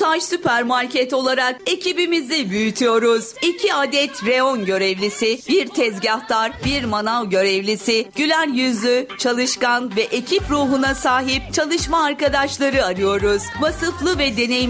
Montaj Süpermarket olarak ekibimizi büyütüyoruz. 2 adet reyon görevlisi, 1 tezgahtar, 1 manav görevlisi, güler yüzlü, çalışkan ve ekip ruhuna sahip çalışma arkadaşları arıyoruz. Vasıflı ve deneyimli